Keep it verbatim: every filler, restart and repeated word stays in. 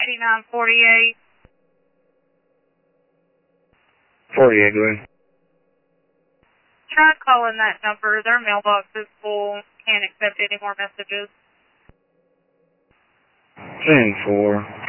eighty-nine forty-eight. forty-eight, go ahead. Try calling that number. Their mailbox is full. Can't accept any more messages. ten four.